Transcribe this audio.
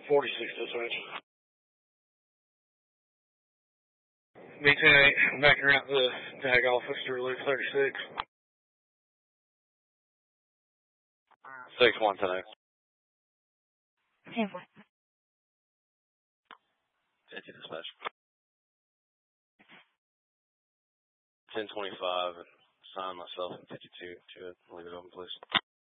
46 dispatch. B-10-8, I'm backing out the tag office to relief 36. 6-1 tonight. 10-4. 50 dispatch. 1025 and sign myself in 52 to it. Leave it open, please.